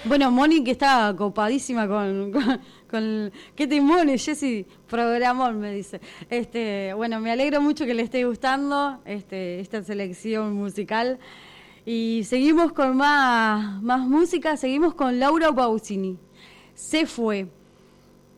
Bueno, Moni que está copadísima con qué timones, Jessy, programón, me dice. Bueno, me alegro mucho que le esté gustando esta selección musical. Y seguimos con más música, seguimos con Laura Pausini. Se fue.